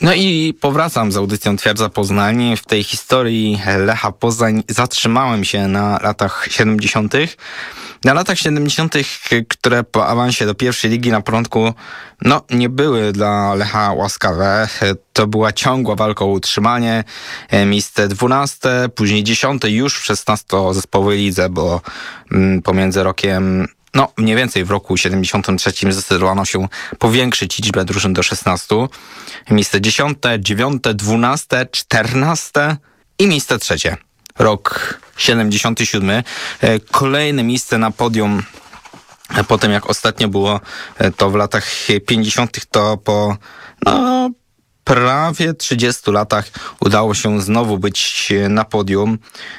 No i powracam z audycją Twierdza Poznań. W tej historii Lecha Poznań zatrzymałem się na latach 70. Na latach 70., które po awansie do pierwszej ligi na początku nie były dla Lecha łaskawe. To była ciągła walka o utrzymanie. Miejsce 12, później 10 już w 16-zespołowej lidze, bo pomiędzy rokiem mniej więcej w roku 73 zdecydowano się powiększyć liczbę drużyn do 16. Miejsce 10, 9, 12, 14 i miejsce 3. Rok 77. Kolejne miejsce na podium po tym, jak ostatnio było to w latach 50., to po prawie 30 latach udało się znowu być na podium.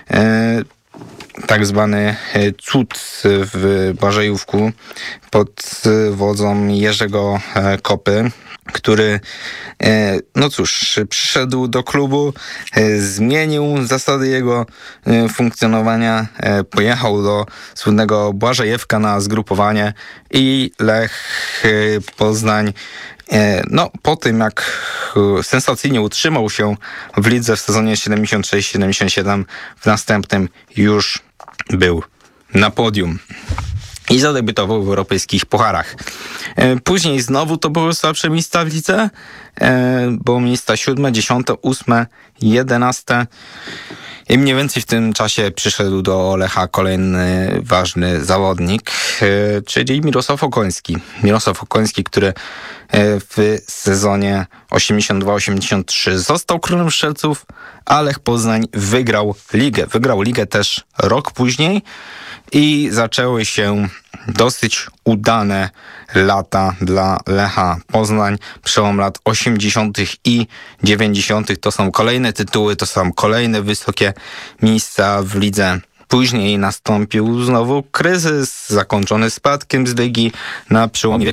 Tak zwany cud w Błażejówku pod wodzą Jerzego Kopy, który przyszedł do klubu, zmienił zasady jego funkcjonowania, pojechał do słynnego Błażejewka na zgrupowanie i Lech Poznań po tym, jak sensacyjnie utrzymał się w lidze w sezonie 76-77, w następnym już był na podium i zadebiutował w europejskich pucharach. Później znowu to były słabsze miejsca w lidze, bo miejsca 7, 10, 8, 11 i mniej więcej w tym czasie przyszedł do Lecha kolejny ważny zawodnik, czyli Mirosław Okoński. Mirosław Okoński, który w sezonie 82-83 został królem strzelców, a Lech Poznań wygrał ligę. Wygrał ligę też rok później i zaczęły się dosyć udane lata dla Lecha Poznań. Przełom lat 80. i 90. to są kolejne tytuły, to są kolejne wysokie miejsca w lidze. Później nastąpił znowu kryzys zakończony spadkiem z ligi na przełomie